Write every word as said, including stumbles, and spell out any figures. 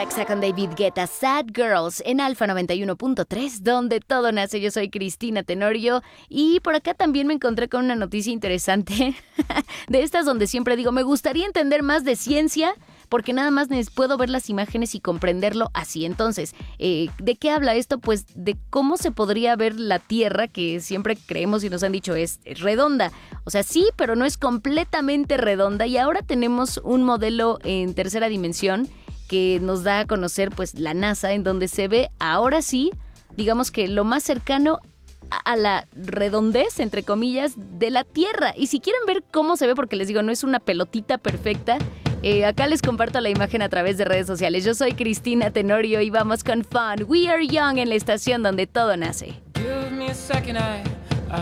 Nexa con David Guetta, Sad Girls, en Alfa noventa y uno punto tres, donde todo nace. Yo soy Cristina Tenorio y por acá también me encontré con una noticia interesante, de estas donde siempre digo, me gustaría entender más de ciencia, porque nada más puedo ver las imágenes y comprenderlo así. Entonces, eh, ¿de qué habla esto? Pues de cómo se podría ver la Tierra, que siempre creemos y nos han dicho es, es redonda. O sea, sí, pero no es completamente redonda. Y ahora tenemos un modelo en tercera dimensión que nos da a conocer pues la NASA, en donde se ve ahora sí, digamos que lo más cercano a la redondez, entre comillas, de la Tierra. Y si quieren ver cómo se ve, porque les digo, no es una pelotita perfecta, eh, acá les comparto la imagen a través de redes sociales. Yo soy Cristina Tenorio y vamos con Fun. We Are Young en la estación donde todo nace. Give me a second, I